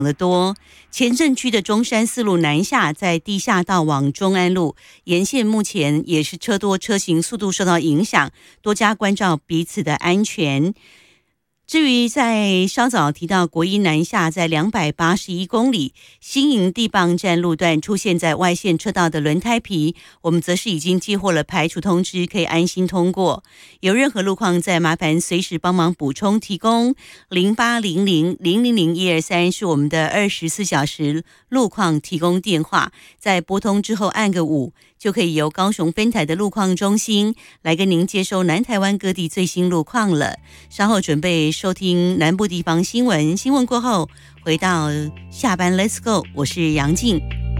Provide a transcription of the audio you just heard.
的多。前镇区的中山四路南下，在地下道往中安路沿线，目前也是车多，车行速度受到影响，多加关照彼此的安全。至于在稍早提到国一南下，在281公里新营地磅站路段出现在外线车道的轮胎皮，我们则是已经接获了排除通知，可以安心通过。有任何路况再麻烦随时帮忙补充提供0800000123是我们的24小时路况提供电话，在拨通之后按个5，就可以由高雄分台的路况中心来跟您接收南台湾各地最新路况了。稍后准备收听南部地方新闻，新闻过后回到下班 Let's Go， 我是杨静。